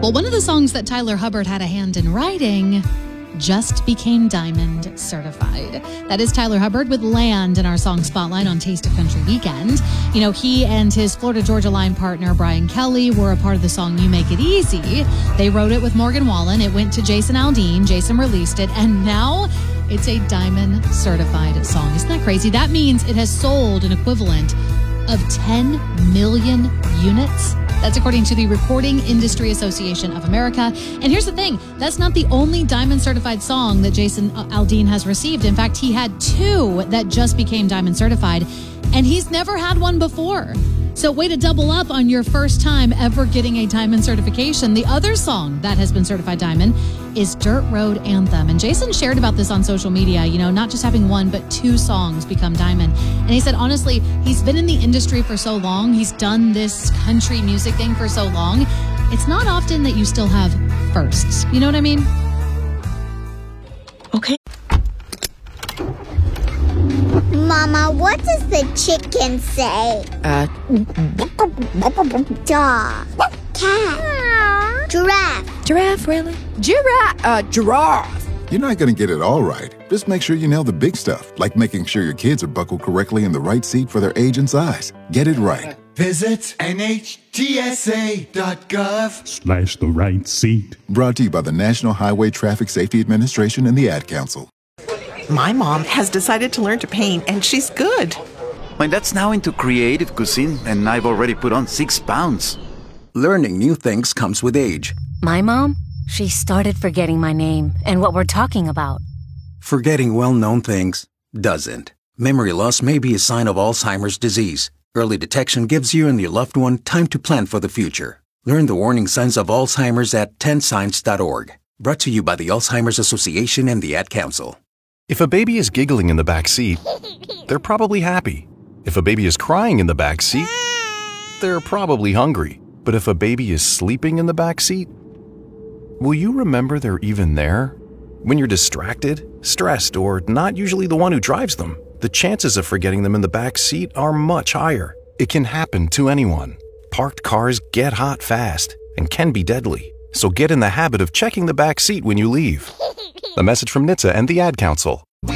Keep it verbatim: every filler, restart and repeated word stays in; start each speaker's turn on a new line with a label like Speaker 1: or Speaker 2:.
Speaker 1: Well, one of the songs that Tyler Hubbard had a hand in writing just became Diamond certified. That is Tyler Hubbard with Land in our song Spotlight on Taste of Country Weekend. You know, he and his Florida Georgia Line partner, Brian Kelly, were a part of the song You Make It Easy. They wrote it with Morgan Wallen. It went to Jason Aldean. Jason released it, and now it's a Diamond certified song. Isn't that crazy? That means it has sold an equivalent of ten million units. That's according to the Recording Industry Association of America. And here's the thing, that's not the only Diamond certified song that Jason Aldean has received. In fact, he had two that just became Diamond certified, and he's never had one before. So way to double up on your first time ever getting a Diamond certification. The other song that has been certified Diamond is Dirt Road Anthem. And Jason shared about this on social media, you know, not just having one, but two songs become Diamond. And he said, honestly, he's been in the industry for so long. He's done this country music thing for so long. It's not often that you still have firsts. You know what I mean?
Speaker 2: Okay.
Speaker 3: Mama, what does the chicken say?
Speaker 2: Uh,
Speaker 3: Dog. Cat. Giraffe.
Speaker 2: Giraffe, really? Giraffe. Uh, giraffe.
Speaker 4: You're not going to get it all right. Just make sure you nail the big stuff, like making sure your kids are buckled correctly in the right seat for their age and size. Get it right.
Speaker 5: Visit N H T S A dot gov
Speaker 6: slash the right seat.
Speaker 4: Brought to you by the National Highway Traffic Safety Administration and the Ad Council.
Speaker 7: My mom has decided to learn to paint, and she's good.
Speaker 8: My dad's now into creative cuisine, and I've already put on six pounds.
Speaker 9: Learning new things comes with age.
Speaker 10: My mom, she started forgetting my name and what we're talking about.
Speaker 9: Forgetting well-known things doesn't. Memory loss may be a sign of Alzheimer's disease. Early detection gives you and your loved one time to plan for the future. Learn the warning signs of Alzheimer's at ten signs dot org. Brought to you by the Alzheimer's Association and the Ad Council.
Speaker 11: If a baby is giggling in the back seat, they're probably happy. If a baby is crying in the back seat, they're probably hungry. But if a baby is sleeping in the back seat, will you remember they're even there? When you're distracted, stressed, or not usually the one who drives them, the chances of forgetting them in the back seat are much higher. It can happen to anyone. Parked cars get hot fast and can be deadly. So get in the habit of checking the back seat when you leave. A message from N H T S A and the Ad Council.